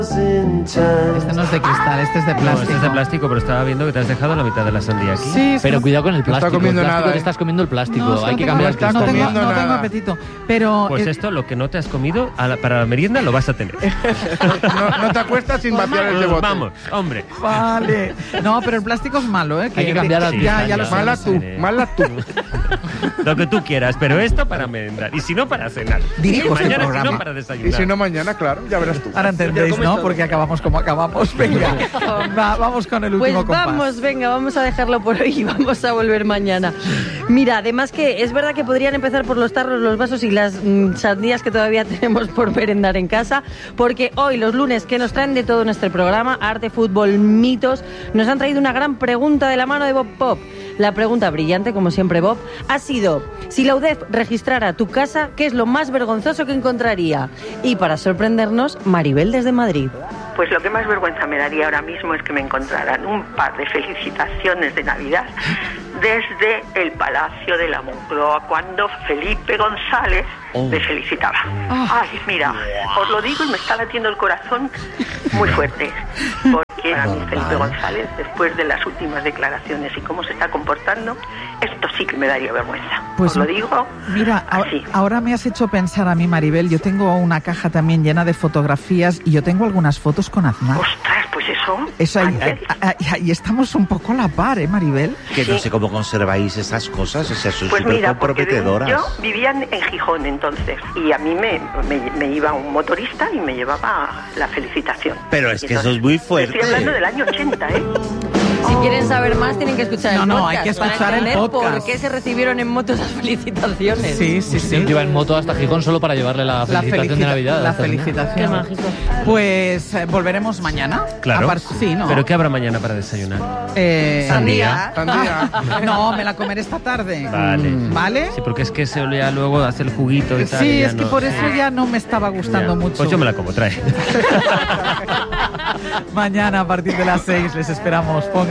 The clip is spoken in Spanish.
Este no es de cristal, este es de plástico. No, este es de plástico, pero estaba viendo que te has dejado la mitad de la sandía aquí. Sí, pero cuidado con el plástico. No está comiendo nada, te estás comiendo el plástico. No, hay que tengo, cambiar el cristal. no tengo apetito. Pero pues esto, lo que no te has comido, para la merienda lo vas a tener. No te acuestas sin vaciar el bote. Vamos, hombre. Vale. No, pero el plástico es malo, ¿eh? Hay que cambiar al ya lo Mala sabes. mala tú. Lo que tú quieras, pero esto para merendar. Y si no, para cenar. Dirijo Y este mañana, si programa. no, para desayunar. Y si no, mañana, claro, ya verás tú. Ahora entendéis, ¿no? Porque acabamos como acabamos. Venga, vamos con el último pues compás. vamos a dejarlo por hoy y vamos a volver mañana. Mira, además que es verdad que podrían empezar por los tarros, los vasos y las sandías que todavía tenemos por merendar en casa, porque hoy, los lunes, que nos traen de todo nuestro programa, arte, fútbol, mitos, nos han traído una gran pregunta de la mano de Bob Pop. La pregunta brillante, como siempre, Bob, ha sido: si la UDEF registrara tu casa, ¿qué es lo más vergonzoso que encontraría? Y para sorprendernos, Maribel desde Madrid. Pues lo que más vergüenza me daría ahora mismo es que me encontraran un par de felicitaciones de Navidad desde el Palacio de la Moncloa, cuando Felipe González me felicitaba. Ay, mira, os lo digo y me está latiendo el corazón muy fuerte, porque a mí Felipe González, después de las últimas declaraciones y cómo se está comportando, esto sí que me daría vergüenza. Pues os lo digo. Mira, así. ahora me has hecho pensar a mí, Maribel. Yo tengo una caja también llena de fotografías y yo tengo algunas fotos con Aznar. Ostras, pues eso ahí estamos un poco a la par, ¿eh, Maribel? Que no sé cómo conserváis esas cosas, o sea, son pues súper mira, porque comprometedoras. yo vivía en Gijón entonces y a mí me iba un motorista y me llevaba la felicitación. Pero es que eso es muy fuerte. Estoy hablando del año 80, ¿eh? Si quieren saber más, tienen que escuchar el podcast. No, hay que escuchar para el entender podcast. por qué se recibieron en moto esas felicitaciones. Sí. Yo iba en moto hasta Gijón solo para llevarle la felicitación de Navidad. La felicitación. Qué mágico. Pues volveremos mañana. Claro. Sí, ¿no? ¿Pero qué habrá mañana para desayunar? Sandía. Sandía. No, me la comeré esta tarde. Vale. ¿Vale? Sí, porque es que se ya luego hace el juguito y tal. Sí, y ya es que por eso ya no me estaba gustando mucho. Pues yo me la como, trae. Mañana a partir de las 6 les esperamos.